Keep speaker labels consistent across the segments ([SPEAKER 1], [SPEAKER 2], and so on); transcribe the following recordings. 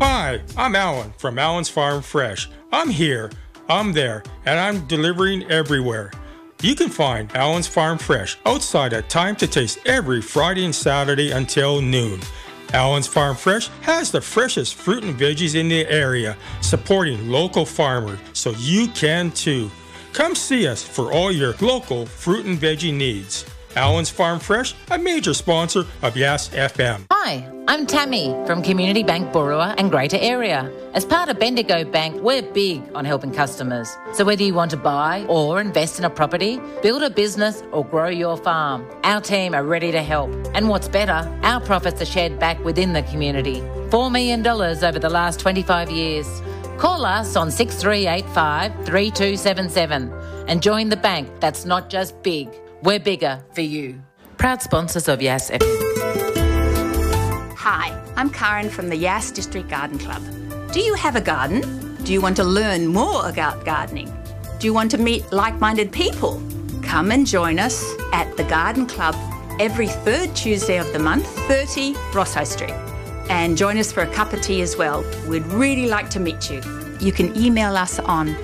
[SPEAKER 1] Hi, I'm Alan from Alan's Farm Fresh. I'm here, I'm there, and I'm delivering everywhere. You can find Alan's Farm Fresh outside at Time to Taste every Friday and Saturday until noon. Alan's Farm Fresh has the freshest fruit and veggies in the area, supporting local farmers, so you can too. Come see us for all your local fruit and veggie needs. Alan's Farm Fresh, a major sponsor of Yes FM.
[SPEAKER 2] Hi, I'm Tammy from Community Bank Borua and Greater Area. As part of Bendigo Bank, we're big on helping customers. So whether you want to buy or invest in a property, build a business or grow your farm, our team are ready to help. And what's better, our profits are shared back within the community. $4 million over the last 25 years. Call us on 6385 3277 and join the bank that's not just big. We're bigger for you. Proud sponsors of Yes FM.
[SPEAKER 3] Hi, I'm Karen from the Yass District Garden Club. Do you have a garden? Do you want to learn more about gardening? Do you want to meet like-minded people? Come and join us at the Garden Club every third Tuesday of the month, 30 Rosso Street. And join us for a cup of tea as well. We'd really like to meet you. You can email us on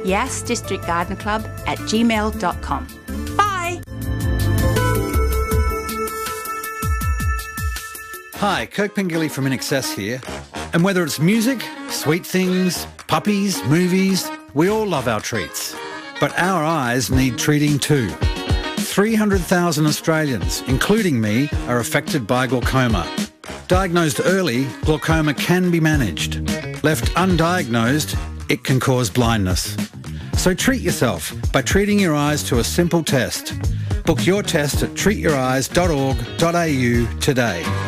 [SPEAKER 3] yassdistrictgardenclub@gmail.com. Bye!
[SPEAKER 4] Hi, Kirk Pengilly from INXS here. And whether it's music, sweet things, puppies, movies, we all love our treats. But our eyes need treating too. 300,000 Australians, including me, are affected by glaucoma. Diagnosed early, glaucoma can be managed. Left undiagnosed, it can cause blindness. So treat yourself by treating your eyes to a simple test. Book your test at treatyoureyes.org.au today.